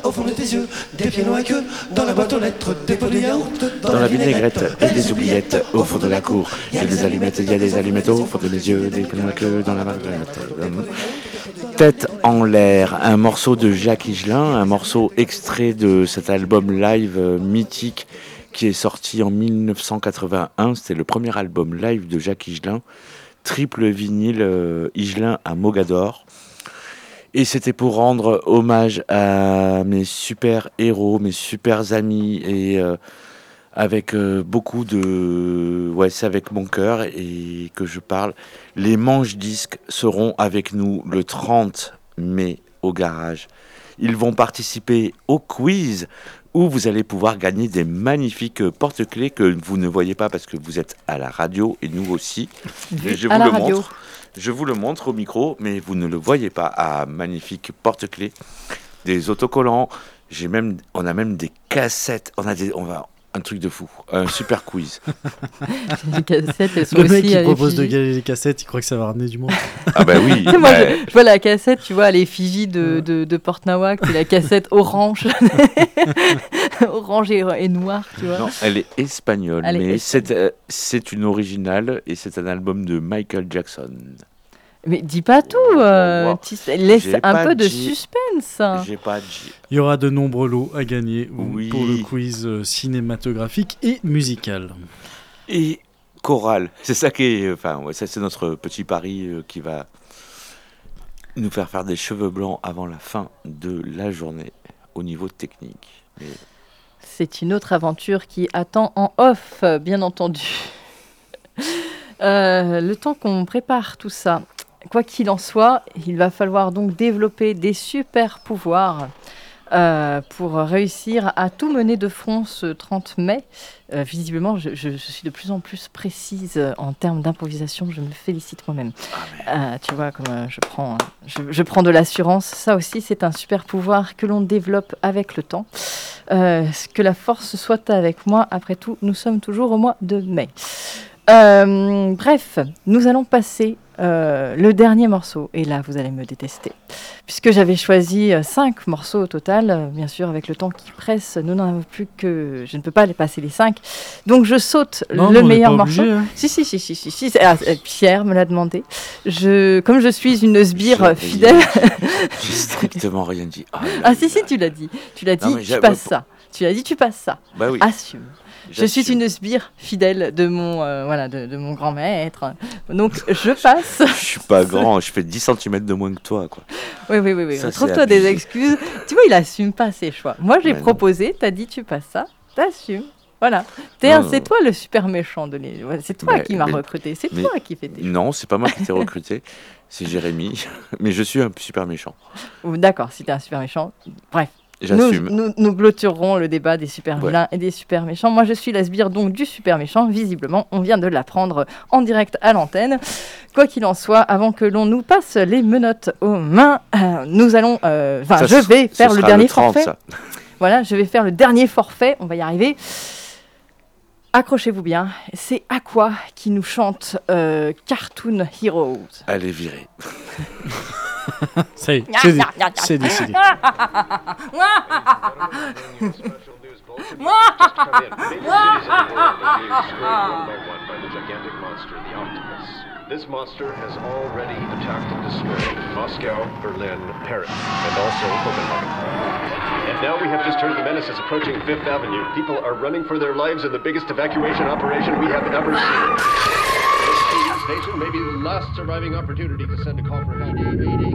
au fond de tes yeux, des pianos à queue, dans la boîte aux lettres, des pots de yaourt, Dans la vinaigrette et des oubliettes au fond de la cour. Il y a des allumettes, il y a des allumettes au fond de mes yeux, des pianos à queue dans la vinaigrette. Tête en l'air, un morceau de Jacques Higelin, un morceau extrait de cet album live mythique qui est sorti en 1981. C'était le premier album live de Jacques Higelin, triple vinyle Higelin à Mogador. Et c'était pour rendre hommage à mes super héros, mes super amis, et avec beaucoup de... Ouais, c'est avec mon cœur et que je parle. Les manches disques seront avec nous le 30 mai au garage. Ils vont participer au quiz où vous allez pouvoir gagner des magnifiques porte-clés que vous ne voyez pas parce que vous êtes à la radio et nous aussi. Et je vous le montre. Je vous le montre au micro, mais vous ne le voyez pas. Ah, magnifique porte-clés, des autocollants. On a même des cassettes. Un truc de fou, un super quiz. Les cassettes, elles sont le aussi mec qui propose de l'effigie. gagner les cassettes, il croit que ça va ramener du monde. Ah bah oui. Moi, je vois la cassette, tu vois, à l'effigie de Porte-Nawak, c'est la cassette orange, orange et noire, tu vois. Non, elle est espagnole, mais c'est une originale et c'est un album de Michael Jackson. Mais dis pas tout, laisse un peu de suspense. J'ai pas dit. Il y aura de nombreux lots à gagner Oui. pour le quiz cinématographique et musical. Et chorale, c'est ça qui est... Enfin, ouais, ça c'est notre petit pari qui va nous faire des cheveux blancs avant la fin de la journée au niveau technique. Mais... C'est une autre aventure qui attend en off, bien entendu. Le temps qu'on prépare tout ça, quoi qu'il en soit, il va falloir donc développer des super pouvoirs pour réussir à tout mener de front ce 30 mai. Visiblement, je suis de plus en plus précise en termes d'improvisation. Je me félicite moi-même. Tu vois, comme je prends de l'assurance. Ça aussi, c'est un super pouvoir que l'on développe avec le temps. Que la force soit avec moi. Après tout, nous sommes toujours au mois de mai. Bref, nous allons passer le dernier morceau. Et là, vous allez me détester. Puisque j'avais choisi 5 morceaux au total, bien sûr, avec le temps qui presse, nous n'en avons plus que... Je ne peux pas les passer les 5. Donc, je saute le meilleur morceau. Obligé, hein. Si. Pierre me l'a demandé. Comme je suis une sbire fidèle... J'ai strictement rien dit. Si, tu l'as dit. Tu l'as dit, tu passes ça. Tu l'as dit, tu passes ça. Bah oui. Assume. Je suis une sbire fidèle de mon, de mon grand maître. Donc, je passe. Je suis pas grand, je fais 10 cm de moins que toi, quoi. Oui. Trouve-toi des excuses. Tu vois, il assume pas ses choix. Moi, j'ai proposé, t'as dit tu passes ça, t'assumes. Voilà. C'est toi le super méchant de c'est toi qui m'as recruté. C'est toi qui fais tes choix. Non, c'est pas moi qui t'ai recruté. C'est Jérémy. Mais je suis un super méchant. D'accord, si t'es un super méchant. Bref. J'assume. Nous clôturerons le débat des super vilains et des super méchants. Moi, je suis la sbire donc du super méchant. Visiblement, on vient de l'apprendre en direct à l'antenne. Quoi qu'il en soit, avant que l'on nous passe les menottes aux mains, nous allons... je vais faire le dernier forfait. Voilà, je vais faire le dernier forfait. On va y arriver. Accrochez-vous bien. C'est Aqua qui nous chante Cartoon Heroes. Allez, virez. C'est décidé. This monster has already attacked and destroyed Moscow, Berlin, Paris, and also Copenhagen. And now we have just heard the menaces approaching Fifth Avenue. People are running for their lives in the biggest evacuation operation we have ever seen. This station may be the last surviving opportunity to send a call for help.